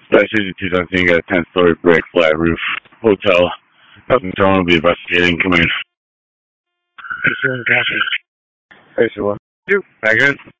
City 2 seeing a 10-story brick flat roof hotel. Nothing will be investigating. Come in. Hey, Sure. Back in.